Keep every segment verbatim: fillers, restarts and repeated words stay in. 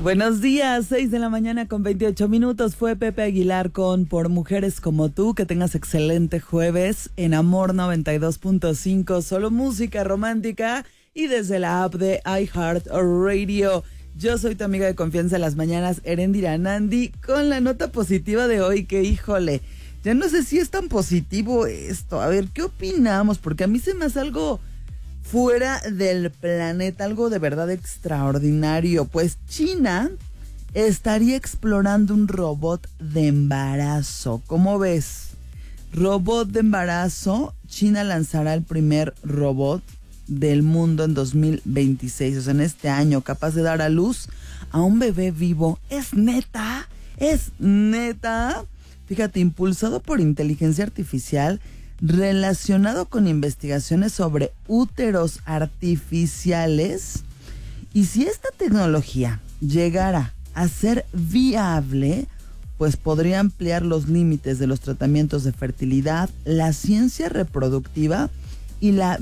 Buenos días, seis de la mañana con veintiocho minutos. Fue Pepe Aguilar con Por Mujeres Como Tú. Que tengas excelente jueves en Amor noventa y dos punto cinco. Solo música romántica y desde la app de iHeartRadio. Yo soy tu amiga de confianza en las mañanas, Erendira Nandi, con la nota positiva de hoy que, híjole, ya no sé si es tan positivo esto. A ver, ¿qué opinamos? Porque a mí se me hace algo fuera del planeta, algo de verdad extraordinario. Pues China estaría explorando un robot de embarazo. ¿Cómo ves? Robot de embarazo. China lanzará el primer robot del mundo en dos mil veintiséis, o sea, en este año, capaz de dar a luz a un bebé vivo. ¿Es neta? ¿Es neta? Fíjate, impulsado por inteligencia artificial, relacionado con investigaciones sobre úteros artificiales. Y si esta tecnología llegara a ser viable, pues podría ampliar los límites de los tratamientos de fertilidad, la ciencia reproductiva y la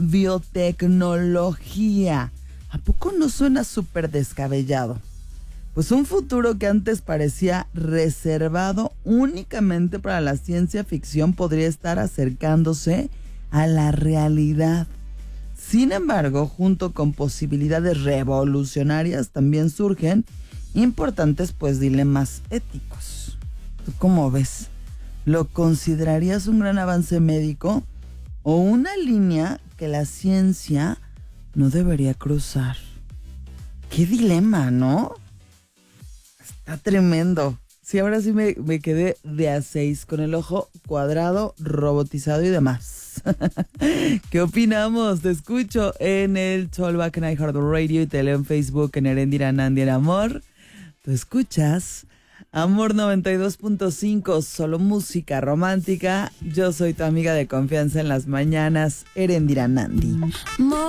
biotecnología. ¿A poco no suena súper descabellado? Pues un futuro que antes parecía reservado únicamente para la ciencia ficción podría estar acercándose a la realidad. Sin embargo, junto con posibilidades revolucionarias, también surgen importantes pues dilemas éticos. ¿Tú cómo ves? ¿Lo considerarías un gran avance médico o una línea que la ciencia no debería cruzar? ¡Qué dilema!, ¿no? Está tremendo. Sí, ahora sí me, me quedé de a seis, con el ojo cuadrado, robotizado y demás. ¿Qué opinamos? Te escucho en el Talkback en iHeartRadio y te leo en Facebook en Erendira Nandi en Amor. Tú escuchas Amor noventa y dos punto cinco, solo música romántica. Yo soy tu amiga de confianza en las mañanas, Erendira Nandi.